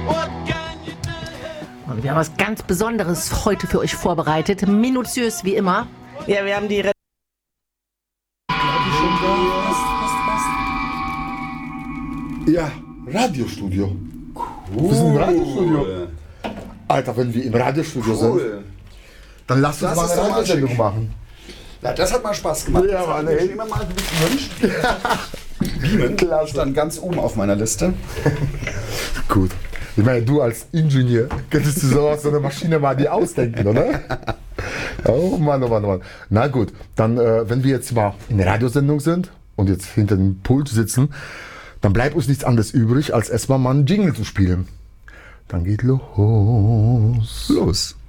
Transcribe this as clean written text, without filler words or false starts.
Und wir haben was ganz Besonderes heute für euch vorbereitet. Minutiös wie immer. Ja, wir haben die Ja, Radiostudio. Cool. Wir sind im Radiostudio. Alter, wenn wir im Radiostudio sind, dann lass uns mal eine Radiosendung machen. Ja, das hat mal Spaß gemacht. Ja, Mann, ey. Ich nehme mal ein bisschen gewünscht. Beamen stand ganz oben auf meiner Liste. Gut. Ich meine, du als Ingenieur könntest du sowas, so eine Maschine mal dir ausdenken, oder? Oh Mann, oh Mann, oh Mann. Na gut, dann, wenn wir jetzt mal in der Radiosendung sind und jetzt hinter dem Pult sitzen, dann bleibt uns nichts anderes übrig, als erstmal mal einen Jingle zu spielen. Dann geht los. Los.